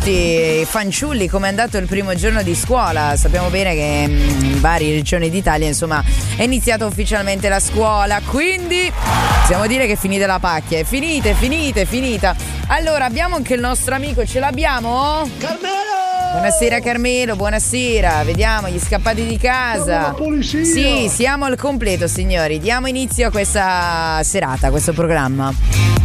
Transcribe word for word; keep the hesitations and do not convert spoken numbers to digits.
tutti, fanciulli, come è andato il primo giorno di scuola? Sappiamo bene che in varie regioni d'Italia, insomma, è iniziata ufficialmente la scuola, quindi possiamo dire che è finita la pacchia, è finita, è finita, è finita. Allora, abbiamo anche il nostro amico, ce l'abbiamo? Carmelo! Buonasera Carmelo, buonasera, vediamo gli scappati di casa. Sì, siamo al completo, signori, diamo inizio a questa serata, a questo programma.